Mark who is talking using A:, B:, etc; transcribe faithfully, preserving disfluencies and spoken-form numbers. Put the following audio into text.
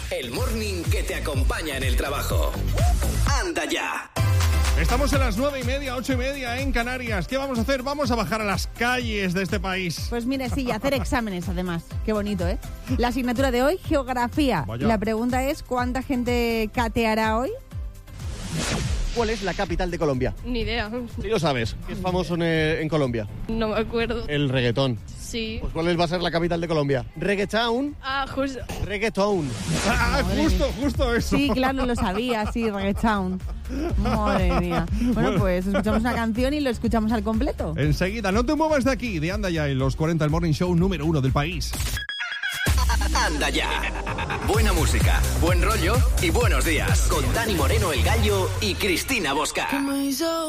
A: el morning que te acompaña en el trabajo. Anda ya.
B: Estamos en las nueve y media, ocho y media en Canarias. ¿Qué vamos a hacer? Vamos a bajar a las calles de este país.
C: Pues mira, sí, y hacer exámenes además. Qué bonito, ¿eh? La asignatura de hoy, geografía.
B: Vaya.
C: La pregunta es, ¿cuánta gente cateará hoy?
D: ¿Cuál es la capital de Colombia?
E: Ni idea.
D: Sí lo sabes, ¿qué es famoso en, eh, en Colombia?
E: No me acuerdo.
D: El reggaetón.
E: Sí.
D: Pues ¿cuál va a ser la capital de Colombia? Reggaetown.
E: Ah, justo.
D: Reggaetown.
B: Ah, justo, justo eso.
C: Sí, claro, lo sabía, sí, Reggaetown. Madre mía. Bueno, pues escuchamos una canción y lo escuchamos al completo.
B: Enseguida, no te muevas de aquí, de Anda Ya, en los cuarenta, el morning show número uno del país.
A: Anda ya. Buena música, buen rollo y buenos días. Con Dani Moreno, el Gallo, y Cristina Bosca.